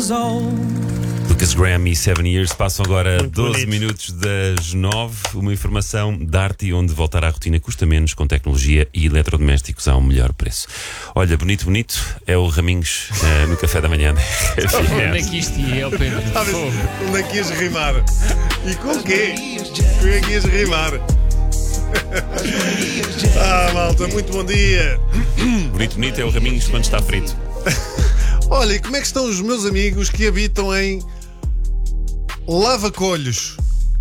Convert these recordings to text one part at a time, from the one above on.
years old. Lucas Graham e 7 Years passam agora Muito 12 bonito. minutos das 9. Uma informação da Arte, onde voltar à rotina custa menos com tecnologia e eletrodomésticos a um melhor preço. Olha, bonito, é o Raminhos no café da manhã. Onde é que isto ia, Pedro? Onde é que ias rimar? E com o quê? Como é que ias rimar? Malta, muito bom dia. Bonito é o Raminhos quando está frito. Olha, e como é que estão os meus amigos que habitam em Lavacolhos?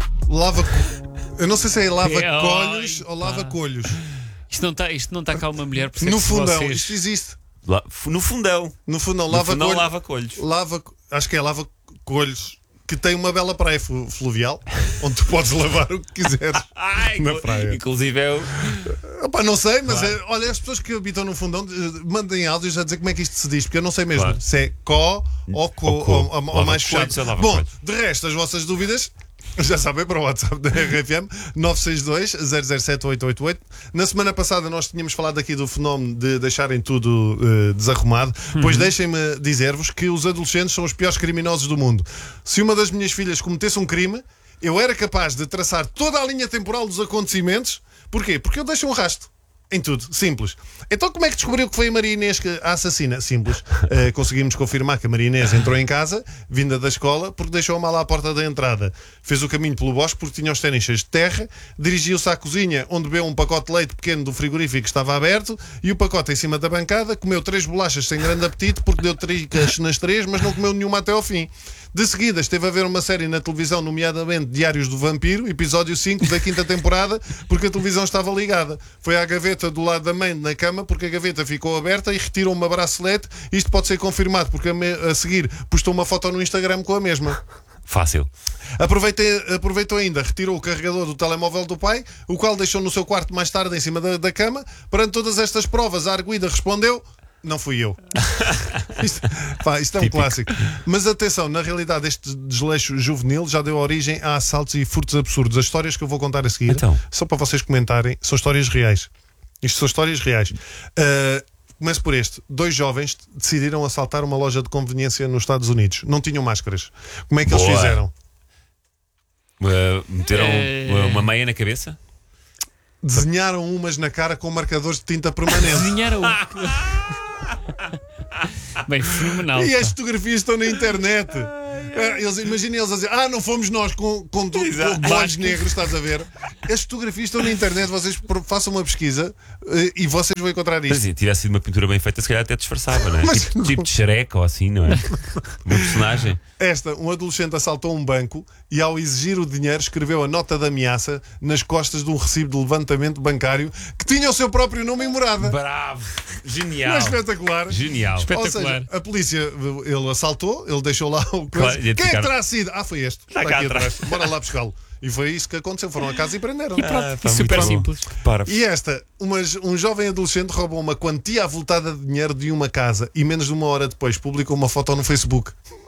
Eu não sei se é Lavacolhos ou Lavacolhos. Isto não está cá uma mulher, No fundão, vocês- isto existe. No fundão. No fundão, Lava colhos. Acho que é Lavacolhos, que tem uma bela praia fluvial, onde tu podes lavar o que quiseres. Na praia. Inclusive é o. Opa, não sei, mas olha, as pessoas que habitam no fundão mandem áudios a dizer como é que isto se diz, porque eu não sei mesmo Claro. se é có ou co, ou mais Lava-colhos fechado. ou Bom, lava-colhos? de resto, as vossas dúvidas já sabem para o WhatsApp da RFM 962-007-888. Na semana passada nós tínhamos falado aqui do fenómeno de deixarem tudo desarrumado. Pois deixem-me dizer-vos que os adolescentes são os piores criminosos do mundo. Se uma das minhas filhas cometesse um crime, eu era capaz de traçar toda a linha temporal dos acontecimentos. Porquê? Porque eu deixo um rastro. Em tudo, simples. Então como é que descobriu que foi a Maria Inês a assassina? Simples. Conseguimos confirmar que a Maria Inês entrou em casa, vinda da escola, porque deixou a mala à porta da entrada. Fez o caminho pelo bosque porque tinha os ténis cheios de terra, dirigiu-se à cozinha, onde bebeu um pacote de leite pequeno do frigorífico que estava aberto, e o pacote em cima da bancada, comeu 3 bolachas sem grande apetite, porque deu tricas nas 3, mas não comeu nenhuma até ao fim. De seguida esteve a ver uma série na televisão, nomeadamente Diários do Vampiro, episódio 5 da 5ª temporada, porque a televisão estava ligada. Foi à gaveta do lado da mãe na cama, porque a gaveta ficou aberta, e retirou uma bracelete. Isto pode ser confirmado, porque a seguir postou uma foto no Instagram com a mesma. Fácil. Aproveitou ainda, retirou o carregador do telemóvel do pai, o qual deixou no seu quarto mais tarde em cima da cama. Perante todas estas provas, a arguida respondeu: não fui eu. Isto é um clássico. Mas atenção, na realidade este desleixo juvenil já deu origem a assaltos e furtos absurdos. As histórias que eu vou contar a seguir, Então. só para vocês comentarem, são histórias reais. Isto são histórias reais. Começo por este. 2 jovens decidiram assaltar uma loja de conveniência nos Estados Unidos. Não tinham máscaras. Como é que eles Boa. fizeram? Meteram uma meia na cabeça? Desenharam umas na cara com marcadores de tinta permanente. Desenharam. Bem, fenomenal. E as fotografias estão na internet. Imaginem eles a dizer: não fomos nós com olhos negros, estás a ver? As fotografias estão na internet, vocês façam uma pesquisa e vocês vão encontrar Mas isto. se tivesse sido uma pintura bem feita, se calhar até disfarçava, não é? Mas Tipo de Shrek ou assim, não é? Uma personagem. Um adolescente assaltou um banco e, ao exigir o dinheiro, escreveu a nota de ameaça nas costas de um recibo de levantamento bancário que tinha o seu próprio nome e morada. Bravo! Não Genial! é espetacular? Genial! Ou seja, a polícia, ele assaltou, ele deixou lá o Claro, coisa. Quem é que identificar- terá sido? Foi este. Está cá aqui atrás. atrás. Bora lá buscá-lo. E foi isso que aconteceu. Foram a casa e prenderam. E super simples. Para. E um jovem adolescente roubou uma quantia avultada de dinheiro de uma casa e menos de 1 hora depois publicou uma foto no Facebook,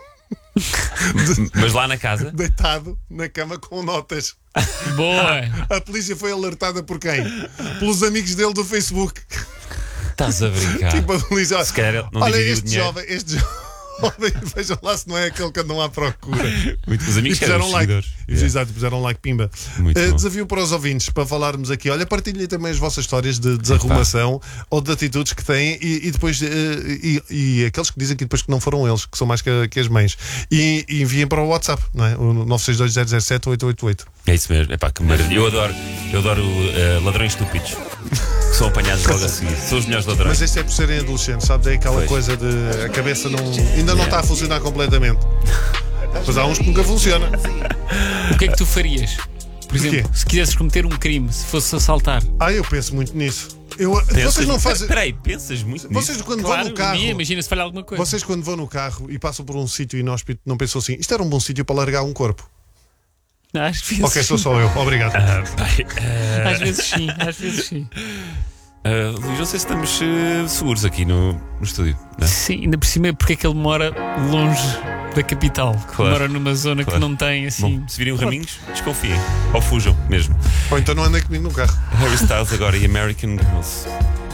Mas lá na casa? deitado na cama com notas. Boa. A polícia foi alertada por quem? Pelos amigos dele do Facebook. Estás a brincar. Tipo, a polícia, Se calhar ele não olha, dividiu o este dinheiro. jovem, vejam lá se não é aquele que andam à procura. Os amigos que eram puseram os like. seguidores. Exato, puseram like, pimba. Muito bom. Desafio para os ouvintes, para falarmos aqui. Olha, partilhem também as vossas histórias de desarrumação ou de atitudes que têm e depois e aqueles que dizem que depois que não foram eles, que são mais que as mães. E enviem para o WhatsApp, não é? O 962-007-888. É isso mesmo. Epá, que maravilha. Eu adoro ladrões estúpidos que são apanhados logo a seguir. São os melhores ladrões. Mas este é por serem adolescentes, sabes? É aquela Pois. coisa de a cabeça ainda não está a funcionar completamente. Pois há uns que nunca funcionam. O que é que tu farias? Por quê? exemplo, se quisesses cometer um crime, se fosse assaltar. Eu penso muito nisso. Vocês não fazem. Peraí, pensas muito Vocês nisso? quando vão Claro, no carro. imagina se falha alguma coisa. Vocês quando vão no carro e passam por um sítio inóspito, não pensam assim: isto era um bom sítio para largar um corpo? Às vezes Ok, sou só eu, obrigado. Às vezes sim, às vezes sim. Luís, não sei se estamos seguros aqui no estúdio. Não é? Sim, ainda por cima é porque é que ele mora longe da capital. Claro. Mora numa zona Claro. que não tem assim. Bom, se virem raminhos, desconfiem. Ou fujam mesmo. Ou então não andem comigo no carro. Harry Styles agora e American Girls.